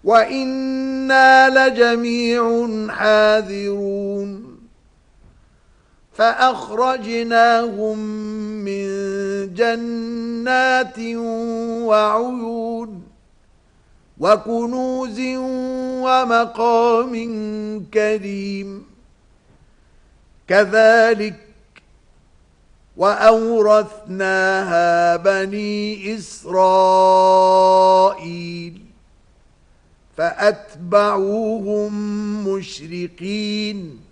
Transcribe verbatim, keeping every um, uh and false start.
وَإِنَّا لَجَمِيعٌ حَاذِرُونَ فَأَخْرَجْنَاهُمْ مِنْ جَنَّاتٍ وَعُيُونٍ وَكُنُوزٍ وَمَقَامٍ كَرِيمٍ كَذَلِكَ وَأَوْرَثْنَاهَا بَنِي إِسْرَائِيلَ فَأَتْبَعُوهُمْ مُشْرِقِينَ